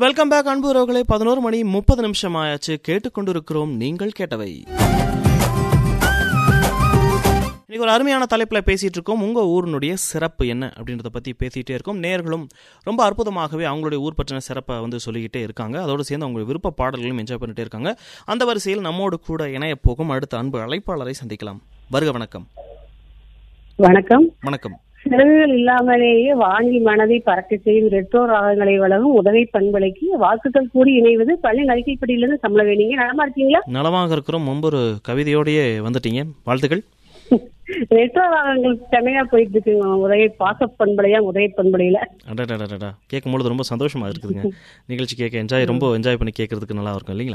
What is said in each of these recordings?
Welcome back அன்பு உறவுகளே. 11:30 ஆயாச்சு. கேட்டுக்கொண்டிருக்கிறோம் நீங்கள் கேட்டவை. இன்னைக்கு ஒரு அருமையான தலைப்பில் பேசிகிட்டு இருக்கோம். உங்கள் ஊரினுடைய சிறப்பு என்ன அப்படின்றத பற்றி பேசிகிட்டே இருக்கோம். நேயர்களும் ரொம்ப அற்புதமாகவே அவங்களுடைய ஊர் பற்றின சிறப்பை சொல்லிக்கிட்டே இருக்காங்க. அதோடு சேர்ந்து அவங்க விருப்ப பாடல்களும் என்ஜாய் பண்ணிட்டே இருக்காங்க. அந்த வரிசையில் நம்மோடு கூட இணைய போகும் அடுத்த அன்பு அழைப்பாளரை சந்திக்கலாம். வருக. வணக்கம். வணக்கம். வணக்கம். சிறகுகள் இல்லாமலேயே வாங்கி மனதை பறக்க செய்யும் ரெட்ரோ ராகங்களை வழங்கும் உதவி பண்பலைக்கு வாழ்த்துக்கள் கூறி இணைவது பள்ளி நரிக்கைப்பட்டியிலிருந்து சம்பளவேணிங்க. நலமா இருக்கீங்களா? நலமாக இருக்கிறோம். முன்பு ஒரு கவிதையோடயே வந்துட்டீங்க. வாழ்த்துக்கள். ரெட்ரோ ராகங்கள் செமையா போயிட்டு இருக்குங்க. உதவி பாச பண்பலையா உதவி பண்பலையில கேட்கும் பொழுது ரொம்ப சந்தோஷமா இருக்குதுங்க. நிகழ்ச்சி கேட்க ரொம்ப என்ஜாய் பண்ணி கேட்கறதுக்கு நல்லா இருக்கும் இல்லைங்களா?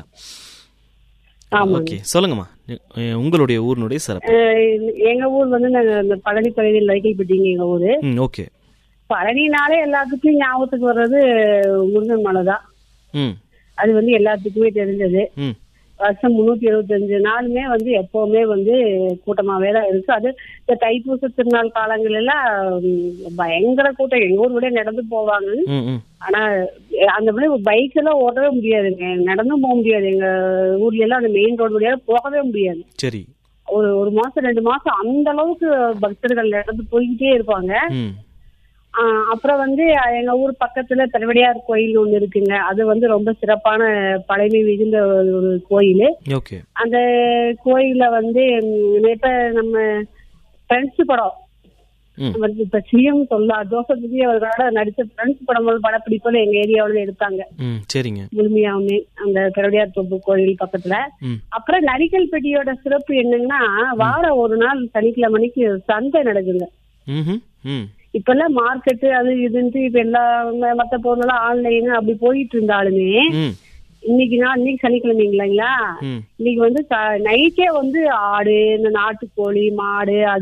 ஓகே, சொல்லுங்கம்மா, உங்களுடைய ஊரினுடைய சிறப்பு. எங்க ஊர் இந்த பழனி பகுதியில் நரிக்கைப்பட்டிங்க எங்க ஊரு. ஓகே. பழனினாலே எல்லாத்துக்கும் ஞாபகத்துக்கு வர்றது முருகன் மலை தான். அது எல்லாத்துக்குமே தெரிஞ்சது. வருஷம் 375 நாளுமே எப்பவுமே கூட்டமாவே தான் இருக்கு. அது இந்த தைப்பூச திருநாள் காலங்கள் எல்லாம் பயங்கர கூட்டம். எங்க ஊர் கூட நடந்து போவாங்க. ஆனா அந்த மாதிரி பைக் எல்லாம் ஓட்டவே முடியாதுங்க, நடந்தும் போக முடியாது. எங்க ஊர்ல எல்லாம் அந்த மெயின் ரோடு வழியா போகவே முடியாது. சரி. ஒரு மாசம் 2 மாசம் அந்த அளவுக்கு பக்தர்கள் நடந்து போய்கிட்டே இருப்பாங்க. அப்புறம் எங்க ஊர் பக்கத்துல திருவடியார் கோயில் ஒண்ணு இருக்குங்க. அது ரொம்ப சிறப்பான பழமை மிகுந்த ஒரு கோயில். அந்த கோயில இப்ப நம்ம ஃப்ரெண்ட்ஸ் படம் இப்ப சிஎம் ஜோசப் விஜய் அவர்களோட நடிச்ச ஃப்ரெண்ட்ஸ் படம் படப்பிடிப்புல எங்க ஏரியாவில எடுத்தாங்க. சரிங்க. முழுமையாவுமே அந்த திருவடியார் தோப்பு கோயில் பக்கத்துல. அப்புறம் நரிக்கல்பட்டியோட சிறப்பு என்னன்னா, வாரம் ஒரு நாள் சனிக்கிழமைக்கு சந்தை நடக்குங்க. இப்ப எல்லாம் மார்க்கெட்டு அது இதுன்ட்டு இப்ப எல்லா மத்த பொருளெல்லாம் ஆன்லைன் அப்படி போயிட்டு இருந்தாலுமே இன்னைக்கு சனிக்கிழமைங்களா, இன்னைக்கு நைட்டே ஆடு, இந்த நாட்டுக்கோழி, மாடு